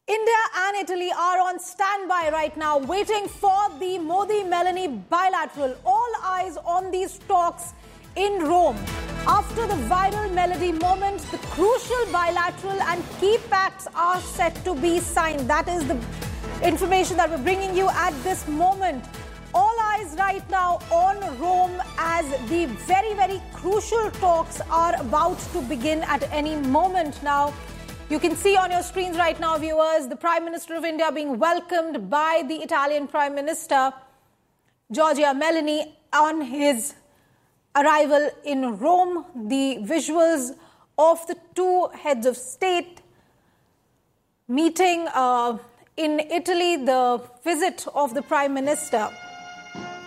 India and Italy are on standby right now, waiting for the Modi-Meloni bilateral. All eyes on these talks in Rome. After the viral Melody moment, the crucial bilateral and key pacts are set to be signed. That is the information that we're bringing you at this moment. All eyes right now on Rome as the very, very crucial talks are about to begin at any moment now. You can see on your screens right now, viewers, the Prime Minister of India being welcomed by the Italian Prime Minister, Giorgia Meloni, on his arrival in Rome. The visuals of the two heads of state meeting in Italy, the visit of the Prime Minister